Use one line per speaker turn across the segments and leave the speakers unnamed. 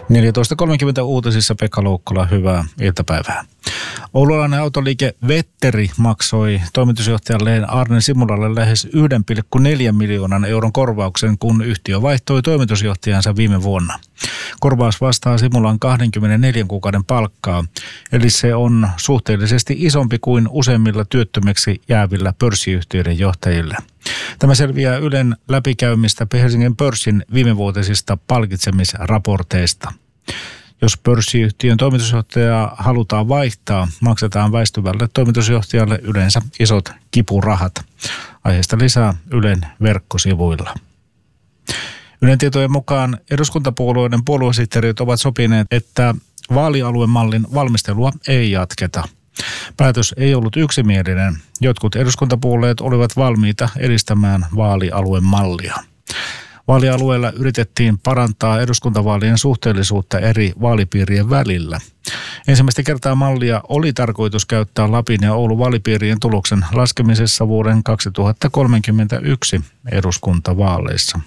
14.30 uutisissa Pekka Loukkola, hyvää iltapäivää. Oululainen autoliike Vetteri maksoi toimitusjohtajalleen Arne Simulalle lähes 1,4 miljoonan euron korvauksen, kun yhtiö vaihtoi toimitusjohtajansa viime vuonna. Korvaus vastaa Simulan 24 kuukauden palkkaa, eli se on suhteellisesti isompi kuin useimmilla työttömäksi jäävillä pörssiyhtiöiden johtajilla. Tämä selviää Ylen läpikäymistä Helsingin pörssin viimevuotisista palkitsemisraporteista. Jos pörssiyhtiön toimitusjohtajaa halutaan vaihtaa, maksetaan väistyvälle toimitusjohtajalle yleensä isot kipurahat. Aiheesta lisää Ylen verkkosivuilla. Ylen tietojen mukaan eduskuntapuolueiden puoluesihteerit ovat sopineet, että vaalialuemallin valmistelua ei jatketa. Päätös ei ollut yksimielinen. Jotkut eduskuntapuolueet olivat valmiita edistämään vaalialuemallia. Vaalialueella yritettiin parantaa eduskuntavaalien suhteellisuutta eri vaalipiirien välillä. Ensimmäistä kertaa mallia oli tarkoitus käyttää Lapin ja Oulun vaalipiirien tuloksen laskemisessa vuoden 2031 eduskuntavaaleissa.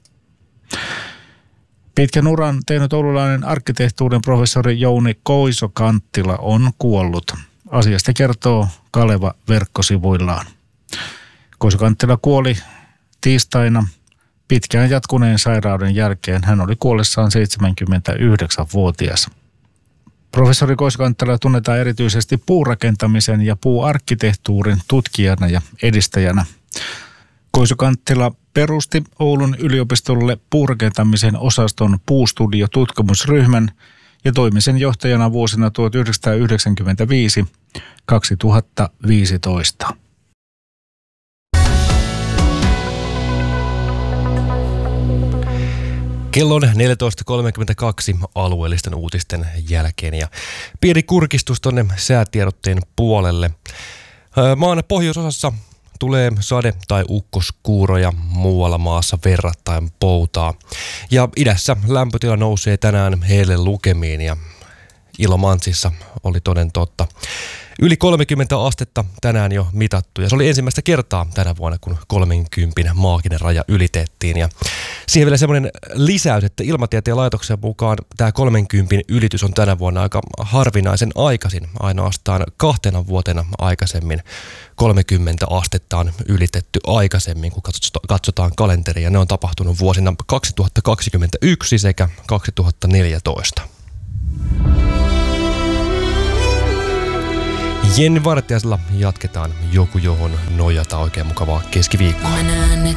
Pitkän uran tehnyt oululainen arkkitehtuurin professori Jouni Koiso-Kanttila on kuollut. Asiasta kertoo Kaleva verkkosivuillaan. Koiso-Kanttila kuoli tiistaina pitkään jatkuneen sairauden jälkeen. Hän oli kuollessaan 79-vuotias. Professori Koiso-Kanttila tunnetaan erityisesti puurakentamisen ja puuarkkitehtuurin tutkijana ja edistäjänä. Koiso-Kanttila perusti Oulun yliopistolle puurakentamisen osaston puustudiotutkimusryhmän ja toimi sen johtajana vuosina 1995-2015.
Kello on 14.32 alueellisten uutisten jälkeen ja pieni kurkistus tuonne säätiedotteen puolelle. Maan pohjoisosassa tulee sade- tai ukkoskuuroja, muualla maassa verrattain poutaa. Ja idässä lämpötila nousee tänään heille lukemiin ja Ilomantsissa oli toden totta yli 30 astetta tänään jo mitattu. Ja se oli ensimmäistä kertaa tänä vuonna, kun 30 maaginen raja ylitettiin. Ja siihen vielä semmoinen lisäys, että Ilmatieteen laitoksen mukaan tämä 30 ylitys on tänä vuonna aika harvinaisen aikaisin. Ainoastaan 2 vuotena aikaisemmin 30 astetta on ylitetty aikaisemmin, kun katsotaan kalenteria. Ne on tapahtunut vuosina 2021 sekä 2014. Jenni Vartiaisella jatketaan Joku johon nojata. Oikein mukavaa keskiviikkoa.
Mä näen ne